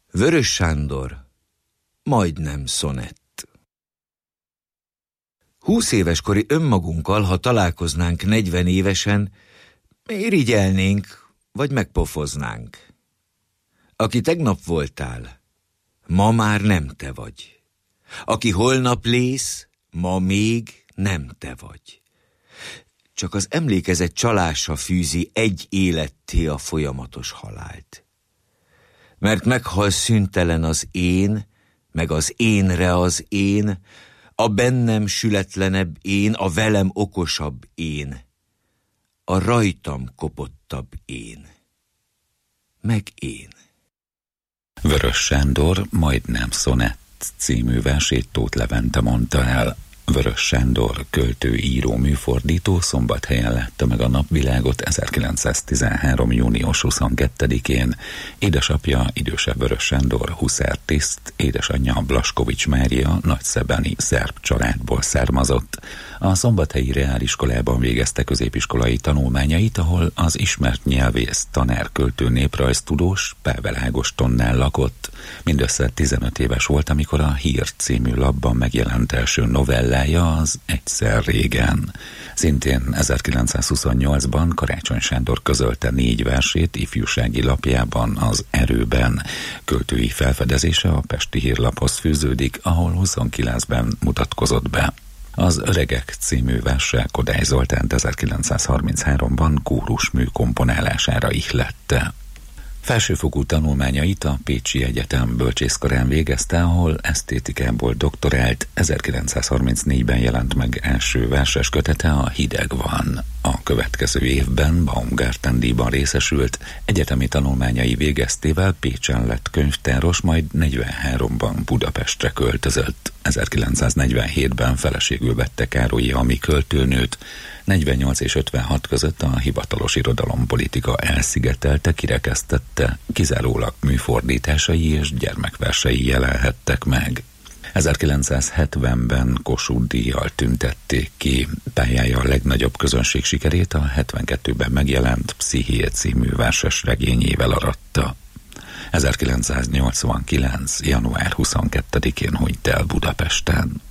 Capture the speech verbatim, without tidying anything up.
Vörös Sándor, majdnem szonett. Húsz éves kori önmagunkkal, ha találkoznánk negyven évesen, irigyelnénk, vagy megpofoznánk. Aki tegnap voltál, ma már nem te vagy. Aki holnap lész, ma még nem te vagy. Csak az emlékezet csalása fűzi egy életté a folyamatos halált. Mert meghal szüntelen az én, meg az énre az én, a bennem sületlenebb én, a velem okosabb én, a rajtam kopottabb én, meg én. Vörös Sándor, majdnem szonett című versét Tóth Levente mondta el. Vörös Sándor, költő, író, műfordító Szombathelyen látta meg a napvilágot ezerkilencszáztizenhárom. június huszonkettedikén. Édesapja, idősebb Vörös Sándor, huszártiszt, édesanyja Blaskovics Mária nagyszebeni szerb családból származott. A szombathelyi reáliskolában végezte középiskolai tanulmányait, ahol az ismert nyelvész, tanár, költő, néprajztudós Pável Ágostonnál lakott. Mindössze tizenöt éves volt, amikor a Hír című lapban megjelent első novellája, az Egyszer régen. Szintén ezerkilencszázhuszonnyolcban Karácsony Sándor közölte négy versét ifjúsági lapjában, az Erőben. Költői felfedezése a Pesti Hírlaphoz fűződik, ahol huszonkilencben mutatkozott be. Az Öregek című verse Kodály Zoltánt ezerkilencszázharmincháromban kórusmű komponálására ihlette. Felsőfokú tanulmányait a Pécsi Egyetem bölcsészkarán végezte, ahol esztétikából doktorált. ezerkilencszázharmincnégyben jelent meg első verses kötete, A hideg van. A következő évben Baumgarten-díjban részesült, egyetemi tanulmányai végeztével Pécsen lett könyvtáros, majd negyvenháromban Budapestre költözött. ezerkilencszáznegyvenhétben feleségül vette Károlyi Ami költőnőt. negyvennyolc és ötvenhat között a hivatalos irodalompolitika elszigetelte, kirekesztette, kizárólag műfordításai és gyermekversei jelenhettek meg. ezerkilencszázhetvenben Kossuth-díjjal tüntették ki. Pályája a legnagyobb közönség sikerét a hetvenkettőben megjelent Psziché című verses regényével aratta. ezerkilencszáznyolcvankilenc. január huszonkettedikén hunyt el Budapesten.